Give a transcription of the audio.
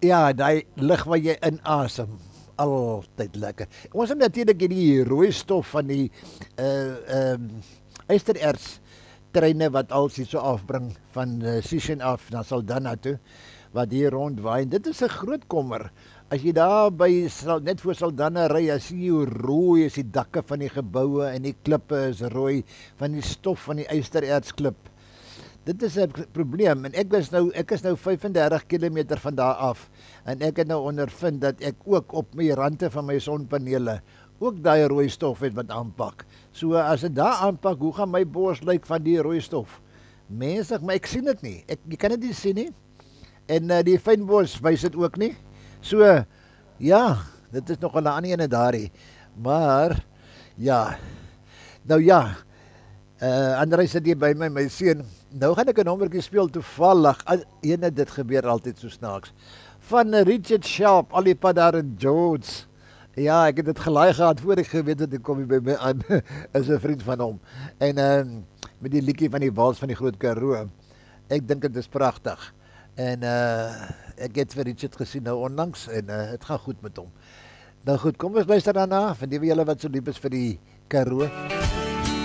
Ja, daai lug wat jy inasem, altyd lekker. Ons het natuurlik hierdie rooi stof van die ystererts treine wat als hier so afbring van Sishen af na Saldanha toe, wat hier rondwaai. Dit is 'n groot kommer. As jy daar by net voor Saldanha ry, dan sien jy hoe rooi is die dakke van die geboue en die klippe is rooi van die stof van die ysterertsklip. Dit is 'n probleem en ek is nou 35 km van daar af en ek het nou ondervind dat ek ook op my rande van my sonpanele ook daai rooi stof het wat aanpak. So as dit daar aanpak, hoe gaan my bors lyk van die rooi stof? Mense, maar ek sien dit nie. Jy kan dit nie sien nie. En die fynbos wys dit ook nie. So ja, dit is nog 'n ander ene daarie. Maar ja. Nou ja, Andrei sit hier by my seun. Nou gaan ek 'n nommertjie speel toevallig. Ene dit gebeur altyd so snaaks. Van Richard Sharp, al die pad daar in George. Ja, ek het dit gelaai gehad voor ek geweet het ek kom hier by my aan. Is 'n vriend van hom. En met die liedjie van die Wals van die Groot Karoo. Ek dink dit is pragtig. En ek het vir Richard gesien nou onlangs en dit gaan goed met hom. Nou goed, kom ons luister daarna van die julle wat so lief is vir die Karoo.